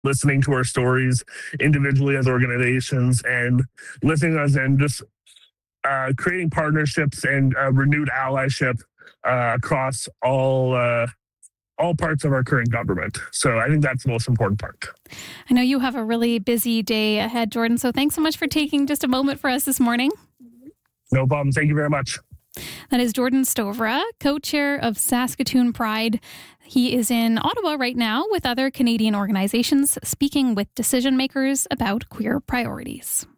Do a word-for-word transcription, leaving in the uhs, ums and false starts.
listening to our stories individually as organizations and listening to us and just uh, creating partnerships and uh, renewed allyship uh, across all uh, all parts of our current government. So I think that's the most important part. I know you have a really busy day ahead, Jordan, so thanks so much for taking just a moment for us this morning. No problem. Thank you very much. That is Jordan Stovra, co-chair of Saskatoon Pride. He is in Ottawa right now with other Canadian organizations speaking with decision makers about queer priorities.